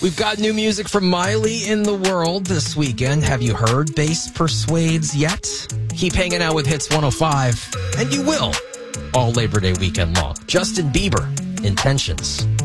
We've got new music from Miley in the world this weekend. Have you heard Bass Persuades yet? Keep hanging out with Hits 105, and you will all Labor Day weekend long. Justin Bieber, Intentions.